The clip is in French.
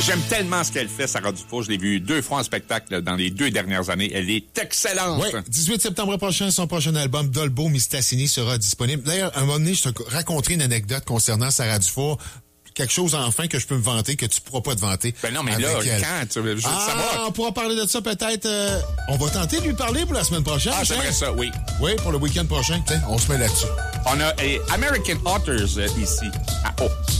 J'aime tellement ce qu'elle fait, Sarah Dufour. Je l'ai vue 2 fois en spectacle dans les 2 dernières années. Elle est excellente. Oui, 18 septembre prochain, son prochain album, Dolbo Mistassini, sera disponible. D'ailleurs, à un moment donné, je te raconterai une anecdote concernant Sarah Dufour. Quelque chose enfin que je peux me vanter, que tu pourras pas te vanter. Ben non, mais là, quand? Je veux savoir. On pourra parler de ça peut-être. On va tenter de lui parler pour la semaine prochaine. Ah, j'aimerais ça, oui. Oui, pour le week-end prochain. Tiens, on se met là-dessus. On a American Authors ici. Ah, oh.